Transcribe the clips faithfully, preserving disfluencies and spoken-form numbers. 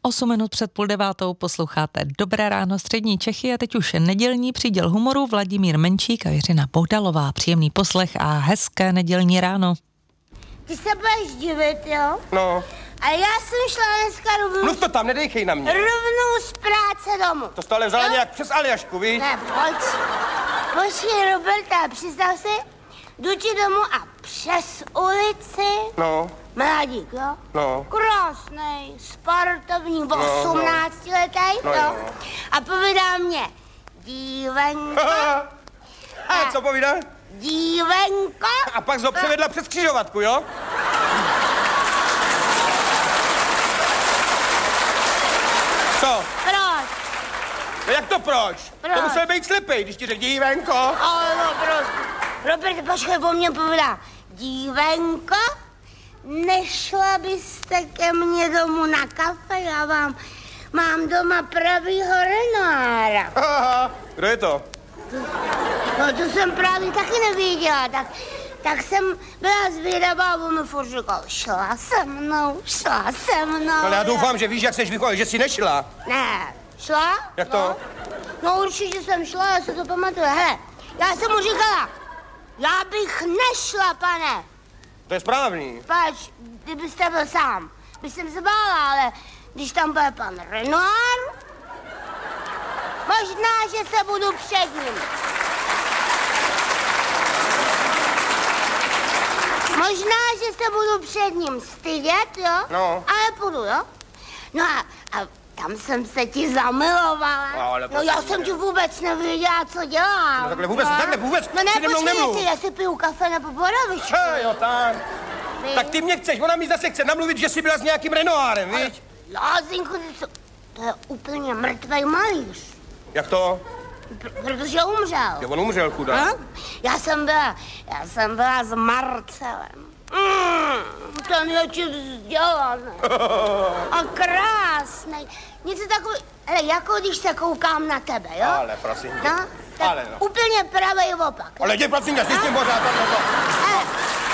Osm minut před půl devátou posloucháte Dobré ráno střední Čechy a teď už nedělní příděl humoru Vladimír Menčík a Jiřina Bohdalová. Příjemný poslech a hezké nedělní ráno. Ty se budeš divit, jo? No. A já jsem šla dneska rovnou... Mluv to tam, nedejchej na mě. Rovnou z práce domů. To jsi to ale vzala Jo? nějak přes Aljašku, víš? Ne, pojď. Počkej, Roberta, představ si, jdu ti domů a přes ulici... No. Mladík, jo? No. Krásnej, sportovní, osmnáctiletý, no, jo? no. A povídá mě, dívenko, A co povídá? dívenko. A pak ho převedla přes křižovatku, jo? Co? Proč? No jak to proč? Proč? To musel být slepej, když ti řekl dívenko. Ano, proč? Robert, počkej, po mně povídá, dívenko, nešla byste ke mně domů na kafe, já vám mám doma pravýho Renoira. Aha, kdo je to? No to jsem právě taky nevěděla, tak, tak jsem byla zvědavá a on mi furt říkal, šla se mnou, šla se mnou. Ale já doufám, že víš, jak seš vychovaný, že jsi nešla. Ne, šla? Jak to? No, no určitě jsem šla, já se to pamatuju. Hele, já jsem mu říkala, já bych nešla, pane. To je správný. Pač, kdybyste byl sám, bych jsem se bála, ale když tam bude pan Renoir, možná, že se budu před ním. Možná, že se budu před ním stydět, jo? No. Ale půjdu, jo? No a, a tam jsem se ti zamilovala. No, ale no já prosím jsem tě. ti vůbec nevěděla, co dělám. No takhle vůbec, takhle vůbec No ne, přede mnou počkej, nemluv. jestli, jestli piju kafe nebo borovičku. Hej, jo, tak. Vy- Tak ty mě chceš, ona mi zase chce namluvit, že jsi byla s nějakým Renoirem, viď? Lázinku, ty co? To je úplně mrtvej malíř. Jak to? Pr- protože umřel. Jo, on umřel, chudák. Hm? Já jsem byla, já jsem byla s Marcelem. Mm, ten je ti vzdělaný. A krásnej. Něco takový, ale jako když se koukám na tebe, jo? Ale prosím tě. No, tak Ale no. úplně pravej opak. jo? Ale jdi, prosím tě, jsi s tím pořád. Eh.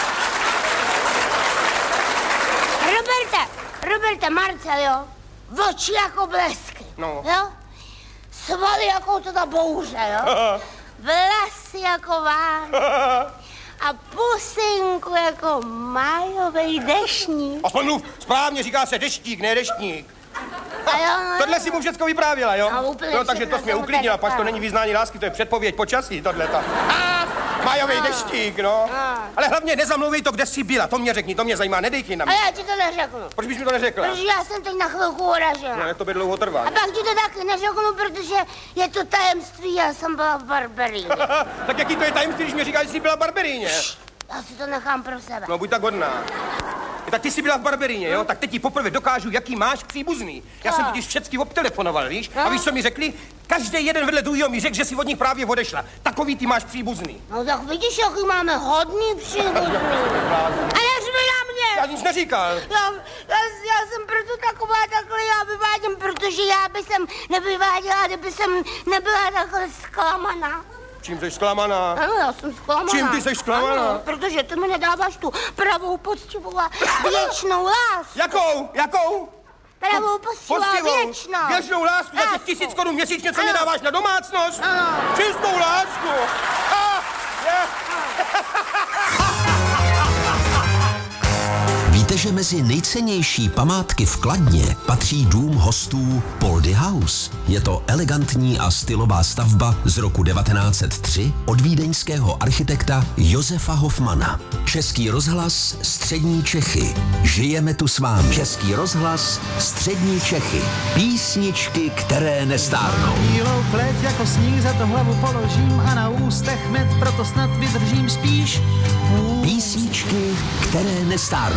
Roberte, Roberte, Marcel, jo? Oči jako blesky, No. jo? Svaly jako to ta bouře, jo? Vlasy jako ván. A pusinku jako májovej deštník. Aspoň mluv správně, říká se deštík, ne deštník. A jo, no, Tohle si mu všecko vyprávěla, jo? No, úplně No, takže všechno to jsi mě jsem mu uklidnila, tady pak to vyprávěla. není vyznání lásky, to je předpověď počasí, tohleta. Ah, majovej deštík, no. Ale hlavně nezamluvej to, kde jsi byla, to mě řekni, to mě zajímá, nedejky na A mě. já ti to neřeknu, Proč bys mi to neřekla? protože já jsem teď na chvilku uražena. No, jak to by dlouho trvá. A pak ti to taky neřeknu, protože je to tajemství, já jsem byla v Barberíně. Tak jaký to je tajemství, když mi říkáš, že jsi byla v Barberíně? Já si to nechám pro sebe. No, buď tak hodná. Tak ty jsi byla v Barberíně, jo? Tak teď ti poprvé dokážu, jaký máš příbuzný. Já jsem totiž všecky obtelefonoval, víš? A víš, co mi řekli? Každý jeden vedle druhého mi řekl, že si od nich právě odešla. Takový ty máš příbuzný. No tak vidíš, jaký máme hodný příbuzný. A neřvi na mě! Já nic neříkal. Já, já, já jsem proto taková takhle, já vyvádím, protože já by jsem nevyváděla, kdyby jsem nebyla takhle zklamaná. Čím jsi zklamaná? Ano, já jsem zklamaná. Čím ty jsi zklamaná? Ano, protože ty mi nedáváš tu pravou, poctivou a věčnou lásku. Jakou? Jakou? Pravou, poctivou a Poctivou, věčnou. věčnou lásku za těch Lásku. tisíc korun měsíčně, co Ano. mě dáváš na domácnost? Ano. Čistou lásku. Ah, je. Víte, že mezi nejcennější památky v Kladně patří dům hostů Poldy House. Je to elegantní a stylová stavba z roku devatenáct set tři od vídeňského architekta Josefa Hofmana. Český rozhlas Střední Čechy. Žijeme tu s vámi. Český rozhlas Střední Čechy. Písničky, které nestárnou. Bílou pleť jako sníh za to hlavu položím a na ústech med, proto snad vydržím spíš. Písničky, které nestárnou.